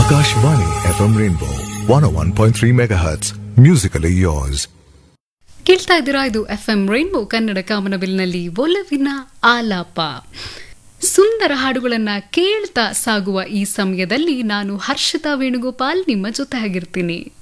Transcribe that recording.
Akashvani FM Rainbow 101.3 MHz. Musically yours. ಕೇಳ್ತಾ ಇದ್ದೀರಾ, ಇದು FM ರೈನ್ಬೋ ಕನ್ನಡ ಕಾಮನಬಿಲ್ನಲ್ಲಿ ಒಲವಿನ ಆಲಾಪ. ಸುಂದರ ಹಾಡುಗಳನ್ನ ಕೇಳ್ತಾ ಸಾಗುವ ಈ ಸಮಯದಲ್ಲಿ ನಾನು ಹರ್ಷಿತಾ ವೇಣುಗೋಪಾಲ್ ನಿಮ್ಮ ಜೊತೆ ಆಗಿರ್ತೀನಿ.